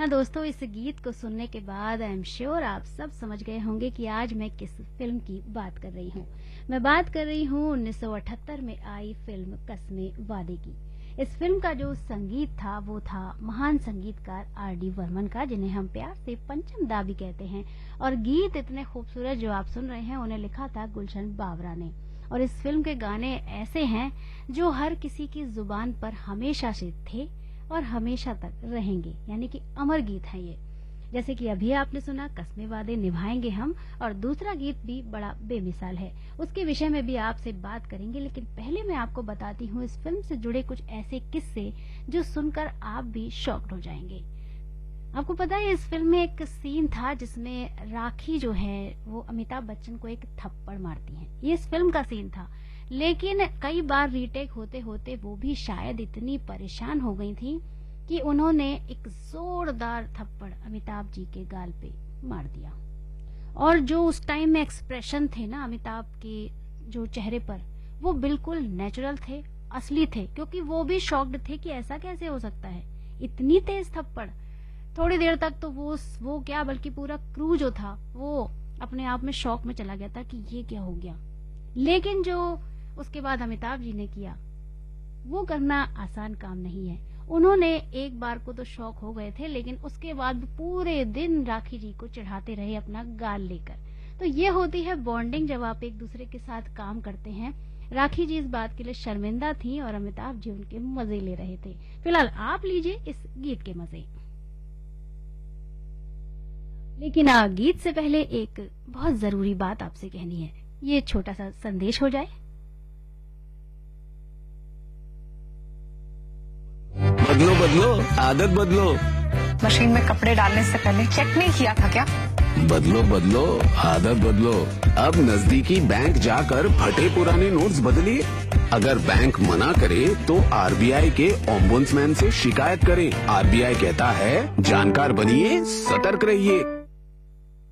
हाँ दोस्तों, इस गीत को सुनने के बाद आई एम श्योर आप सब समझ गए होंगे कि आज मैं किस फिल्म की बात कर रही हूँ। मैं बात कर रही हूँ 1978 में आई फिल्म कसमे वादे की। इस फिल्म का जो संगीत था वो था महान संगीतकार R.D. बर्मन का, जिन्हें हम प्यार से पंचम दा भी कहते हैं। और गीत इतने खूबसूरत जो आप सुन रहे हैं उन्हें लिखा था गुलशन बावरा ने। और इस फिल्म के गाने ऐसे हैं जो हर किसी की जुबान पर हमेशा से थे और हमेशा तक रहेंगे, यानी कि अमर गीत है ये। जैसे कि अभी आपने सुना कसमे वादे निभाएंगे हम, और दूसरा गीत भी बड़ा बेमिसाल है, उसके विषय में भी आपसे बात करेंगे। लेकिन पहले मैं आपको बताती हूँ इस फिल्म से जुड़े कुछ ऐसे किस्से जो सुनकर आप भी शॉक्ड हो जाएंगे। आपको पता है इस फिल्म में एक सीन था जिसमें राखी जो है वो अमिताभ बच्चन को एक थप्पड़ मारती है। ये इस फिल्म का सीन था, लेकिन कई बार रीटेक होते होते वो भी शायद इतनी परेशान हो गई थी कि उन्होंने एक जोरदार थप्पड़ अमिताभ जी के गाल पे मार दिया। और जो उस टाइम में एक्सप्रेशन थे ना अमिताभ के जो चेहरे पर, वो बिल्कुल नेचुरल थे, असली थे, क्योंकि वो भी शॉक्ड थे कि ऐसा कैसे हो सकता है, इतनी तेज थप्पड़। थोड़ी देर तक तो वो क्या बल्कि पूरा क्रू जो था वो अपने आप में शॉक में चला गया था कि ये क्या हो गया। लेकिन जो उसके बाद अमिताभ जी ने किया वो करना आसान काम नहीं है। उन्होंने एक बार को तो शौक हो गए थे, लेकिन उसके बाद पूरे दिन राखी जी को चढ़ाते रहे अपना गाल लेकर। तो ये होती है बॉन्डिंग जब आप एक दूसरे के साथ काम करते हैं। राखी जी इस बात के लिए शर्मिंदा थी और अमिताभ जी उनके मजे ले रहे थे। फिलहाल आप लीजिए इस गीत के मजे। लेकिन गीत से पहले एक बहुत जरूरी बात आपसे कहनी है, ये छोटा सा संदेश हो जाए। बदलो बदलो आदत बदलो। मशीन में कपड़े डालने से पहले चेक नहीं किया था क्या? बदलो बदलो आदत बदलो। अब नजदीकी बैंक जाकर फटे पुराने नोट्स बदलिए। अगर बैंक मना करे तो RBI के ओम्बुड्समैन से शिकायत करें। RBI कहता है जानकार बनिए, सतर्क रहिए।